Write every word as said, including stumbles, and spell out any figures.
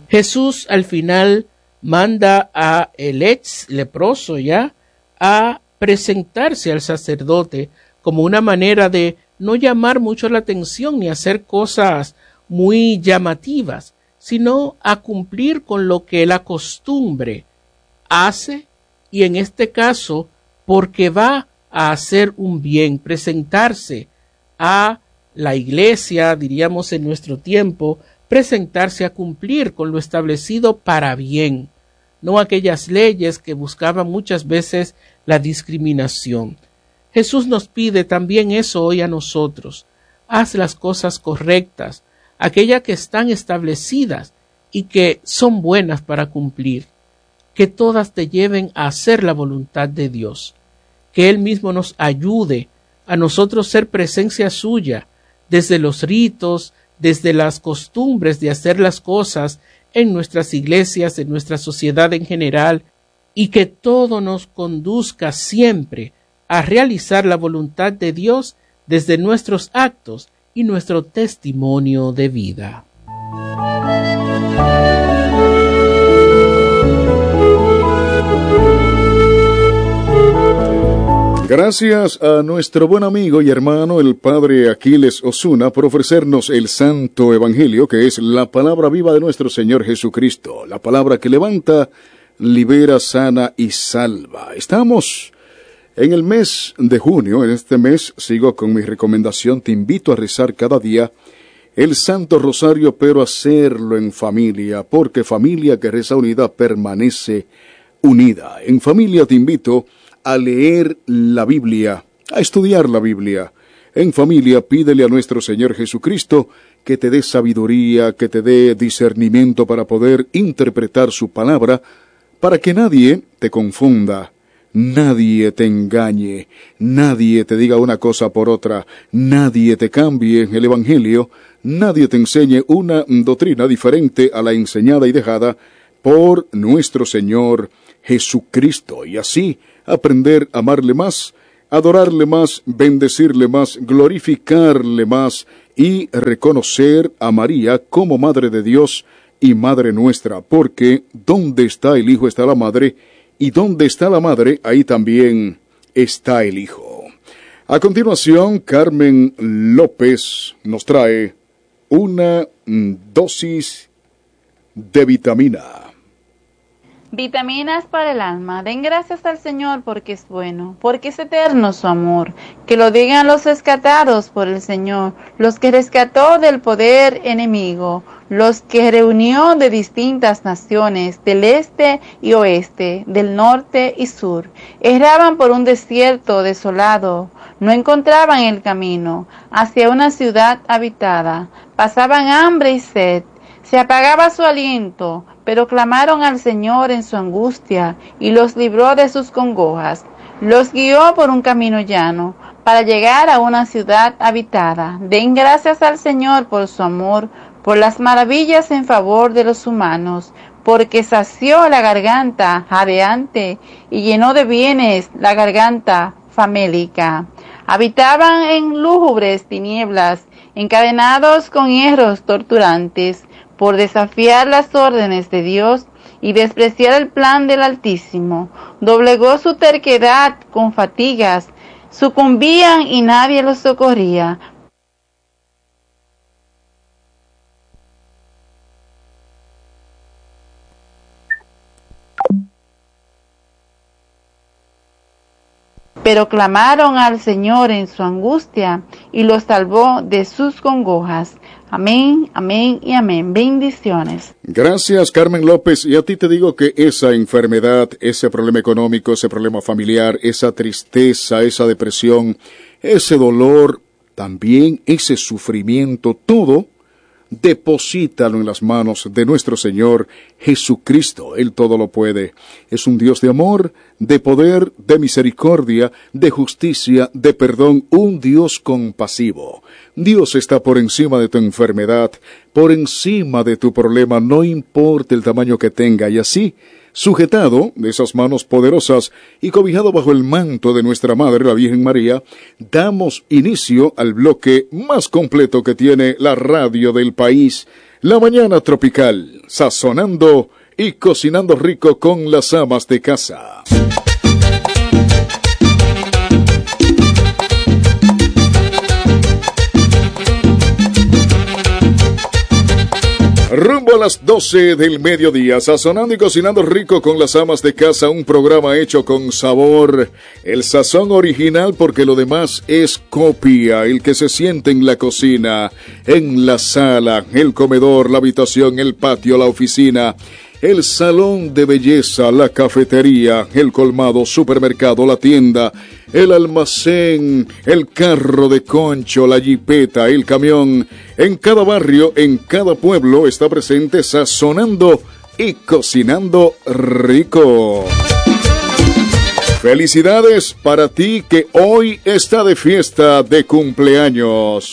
Jesús al final manda a el ex leproso ya a presentarse al sacerdote como una manera de no llamar mucho la atención ni hacer cosas muy llamativas, sino a cumplir con lo que la costumbre hace, y en este caso porque va a hacer un bien, presentarse a la iglesia, diríamos en nuestro tiempo, presentarse a cumplir con lo establecido para bien, no aquellas leyes que buscaban muchas veces la discriminación. Jesús nos pide también eso hoy a nosotros. Haz las cosas correctas, aquellas que están establecidas y que son buenas para cumplir, que todas te lleven a hacer la voluntad de Dios, que Él mismo nos ayude a nosotros ser presencia suya, desde los ritos, desde las costumbres de hacer las cosas en nuestras iglesias, en nuestra sociedad en general, y que todo nos conduzca siempre a realizar la voluntad de Dios desde nuestros actos y nuestro testimonio de vida. Gracias a nuestro buen amigo y hermano el Padre Aquiles Osuna por ofrecernos el Santo Evangelio, que es la palabra viva de nuestro Señor Jesucristo, la palabra que levanta, libera, sana y salva. Estamos en el mes de junio. En este mes sigo con mi recomendación. Te invito a rezar cada día el Santo Rosario, pero hacerlo en familia, porque familia que reza unida permanece unida. En familia te invito a leer la Biblia, a estudiar la Biblia. En familia pídele a nuestro Señor Jesucristo que te dé sabiduría, que te dé discernimiento para poder interpretar su palabra, para que nadie te confunda, nadie te engañe, nadie te diga una cosa por otra, nadie te cambie el Evangelio, nadie te enseñe una doctrina diferente a la enseñada y dejada por nuestro Señor Jesucristo, y así aprender a amarle más, adorarle más, bendecirle más, glorificarle más y reconocer a María como Madre de Dios y Madre nuestra, porque donde está el Hijo está la Madre, y donde está la Madre, ahí también está el Hijo. A continuación, Carmen López nos trae una dosis de vitamina. Vitaminas para el alma. Den gracias al Señor porque es bueno, porque es eterno su amor. Que lo digan los rescatados por el Señor, los que rescató del poder enemigo, los que reunió de distintas naciones, del este y oeste, del norte y sur. Erraban por un desierto desolado, no encontraban el camino hacia una ciudad habitada. Pasaban hambre y sed, se apagaba su aliento, pero clamaron al Señor en su angustia y los libró de sus congojas. Los guió por un camino llano para llegar a una ciudad habitada. Den gracias al Señor por su amor, por las maravillas en favor de los humanos, porque sació la garganta jadeante y llenó de bienes la garganta famélica. Habitaban en lúgubres tinieblas, encadenados con hierros torturantes, por desafiar las órdenes de Dios y despreciar el plan del Altísimo. Doblegó su terquedad con fatigas, sucumbían y nadie los socorría. Pero clamaron al Señor en su angustia y los salvó de sus congojas. Amén, amén y amén. Bendiciones. Gracias, Carmen López. Y a ti te digo que esa enfermedad, ese problema económico, ese problema familiar, esa tristeza, esa depresión, ese dolor, también ese sufrimiento, todo, deposítalo en las manos de nuestro Señor Jesucristo. Él todo lo puede. Es un Dios de amor, de poder, de misericordia, de justicia, de perdón, un Dios compasivo. Dios está por encima de tu enfermedad, por encima de tu problema, no importa el tamaño que tenga, y así, sujetado de esas manos poderosas y cobijado bajo el manto de nuestra Madre, la Virgen María, damos inicio al bloque más completo que tiene la radio del país, La mañana tropical, sazonando y cocinando rico con las amas de casa. Rumbo a las doce del mediodía, sazonando y cocinando rico con las amas de casa, un programa hecho con sabor, el sazón original porque lo demás es copia, el que se siente en la cocina, en la sala, el comedor, la habitación, el patio, la oficina, el salón de belleza, la cafetería, el colmado, supermercado, la tienda, el almacén, el carro de concho, la jipeta, el camión. En cada barrio, en cada pueblo está presente sazonando y cocinando rico. Felicidades para ti que hoy está de fiesta de cumpleaños.